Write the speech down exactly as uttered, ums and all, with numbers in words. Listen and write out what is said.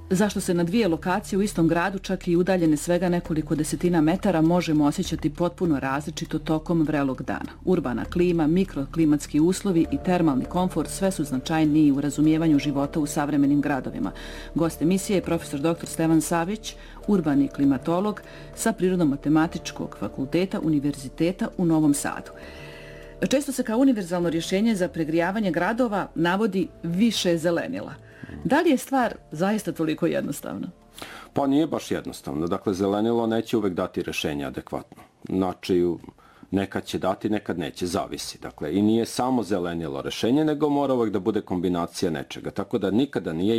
zašto se na dvije lokacije u istom gradu, čak i udaljene svega nekoliko desetina metara, možemo osjećati potpuno različito tokom vrelog dana. Urbana klima, mikroklimatski uslovi i termalni komfort sve su značajniji u razumijevanju života u savremenim gradovima. Gost emisije je profesor doktor Stevan Savić, urbani klimatolog sa Prirodno-matematičkog fakulteta Univerziteta u Novom Sadu. Često se kao univerzalno rješenje za pregrijavanje gradova navodi više zelenila. Da li je stvar zaista toliko jednostavna? Pa nije baš jednostavno. Dakle, zelenilo neće uvek dati rješenje adekvatno. Znači, nekad će dati, nekad neće, zavisi. Dakle, i nije samo zelenilo rješenje, nego mora uvek da bude kombinacija nečega. Tako da nikada nije